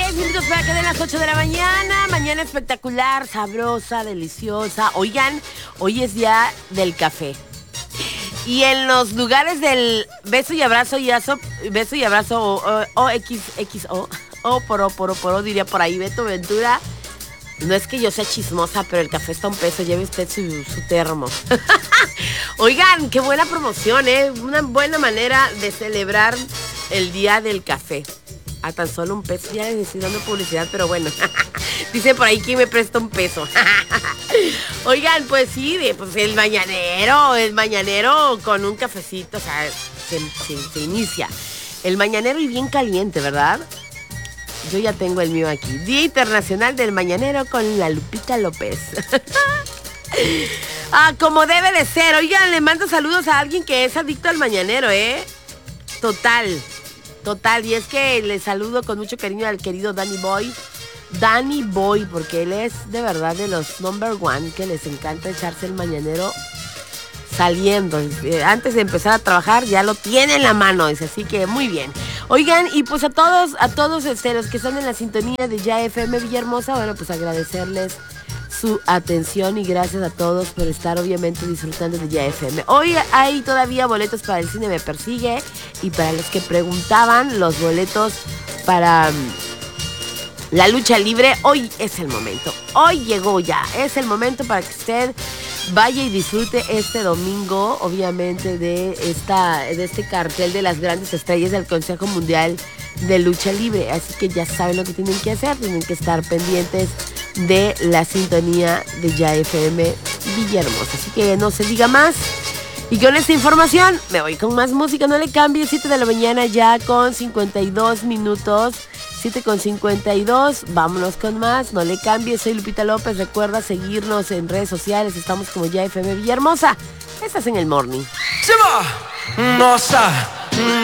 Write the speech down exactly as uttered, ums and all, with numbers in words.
diez minutos para que den las ocho de la mañana. Mañana espectacular, sabrosa, deliciosa. Oigan, hoy es día del café. Y en los lugares del beso y abrazo y aso, beso y abrazo o, o, o X X O, o por o por o por o, diría por ahí Beto Ventura. No es que yo sea chismosa, pero el café está a un peso. Lleve usted su, su termo. Oigan, qué buena promoción, ¿eh? Una buena manera de celebrar el día del café. A tan solo un peso. Ya les estoy dando publicidad, pero bueno. Dice por ahí que me presta un peso. Oigan, pues sí, pues el mañanero, el mañanero con un cafecito, o sea, se, se, se inicia. El mañanero y bien caliente, ¿verdad? Yo ya tengo el mío aquí. Día Internacional del Mañanero con la Lupita López. Ah, como debe de ser. Oigan, le mando saludos a alguien que es adicto al mañanero, ¿eh? Total, total. Y es que le saludo con mucho cariño al querido Danny Boy. Danny Boy, porque él es de verdad de los number one que les encanta echarse el mañanero saliendo. Antes de empezar a trabajar ya lo tiene en la mano, dice, así que muy bien. Oigan, y pues a todos, a todos este, los que están en la sintonía de Ya F M Villahermosa, bueno, pues agradecerles su atención y gracias a todos por estar obviamente disfrutando de Ya F M. Hoy hay todavía boletos para el Cine Me Persigue y para los que preguntaban los boletos para um, la lucha libre, hoy es el momento. Hoy llegó ya, es el momento para que usted vaya y disfrute este domingo, obviamente, de esta, de este cartel de las grandes estrellas del Consejo Mundial de Lucha Libre. Así que ya saben lo que tienen que hacer, tienen que estar pendientes de la sintonía de Ya F M Villahermosa. Así que no se diga más. Y con esta información me voy con más música, no le cambie, siete de la mañana ya con cincuenta y dos minutos. siete con cincuenta y dos, vámonos con más, no le cambie, soy Lupita López, recuerda seguirnos en redes sociales, estamos como Ya F M Villahermosa, estás en el Morning. Se va, moza.